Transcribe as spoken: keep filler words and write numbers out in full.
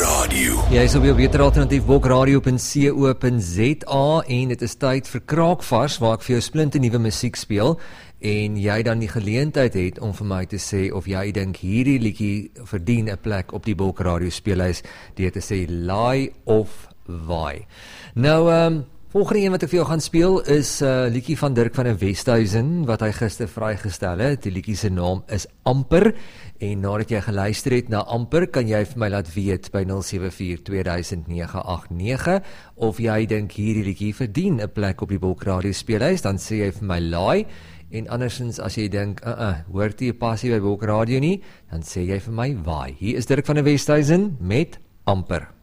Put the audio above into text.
Radio. Jy is op jou beter alternatief wolkradio punt co punt za en dit is tyd vir Kraakvars waar ek vir jou splinte nuwe musiek speel en jy dan die geleentheid het om vir my te sê of jy dink hierdie liedjie verdien 'n plek op die wolkradio speellys deur te sê laai of waai. Nou ehm um, volgende een wat ek vir jou gaan speel is 'n uh, liedjie van Dirk van der Westhuizen wat hy gister vrygestel het. Die liedjie se naam is Amper en nadat jy geluister het na Amper, kan jy vir my laat weet by nul sewe vier twee duisend nege agt nege of jy dink hierdie liedjie verdien 'n plek op die wolkradio speellys, dan sê jy vir my laai. En andersins as jy dink, uh uh, hoort jy passie by wolkradio nie, dan sê jy vir my waai. Hier is Dirk van der Westhuizen met Amper.